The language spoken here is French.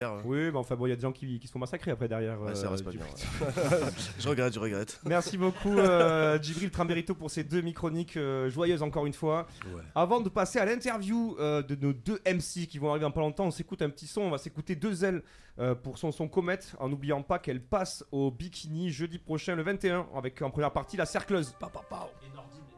Oui, mais enfin bon, il y a des gens qui se font massacrer après derrière. Ouais, ça reste pas bien. Je regrette. Merci beaucoup Djibril Tramberito pour ces 2 microniques joyeuses encore une fois. Ouais. Avant de passer à l'interview de nos 2 MC qui vont arriver dans pas longtemps, on s'écoute un petit son, on va s'écouter 2 ailes pour son Comet, en n'oubliant pas qu'elle passe au Bikini jeudi prochain le 21 avec en première partie la cercleuse. Et Nordine.